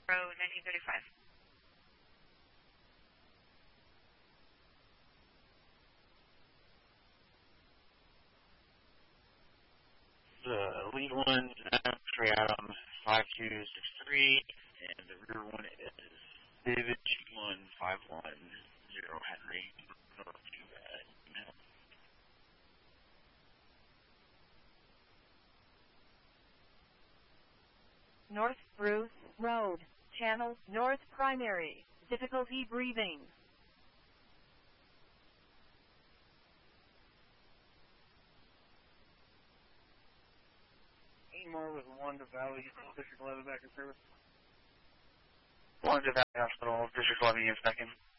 Road 1935. The lead one is X-ray Adam 5263, and the rear one is David 1510 Henry. Not too bad. North Bruce Road, channel north primary, difficulty breathing. More with 1 to Valley, District 11 back in service. 1 to Valley Hospital, District 11 units back in.